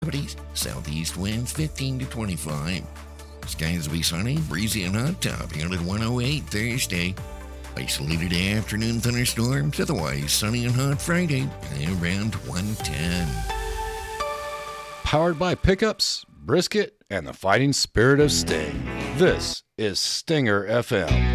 Southeast winds 15 to 25. Skies will be sunny, breezy and hot, topping out at 108 Thursday. Isolated afternoon thunderstorms, otherwise sunny and hot Friday, around 110. Powered by Pickups, Brisket, and the fighting spirit of Sting. This is Stinger FM.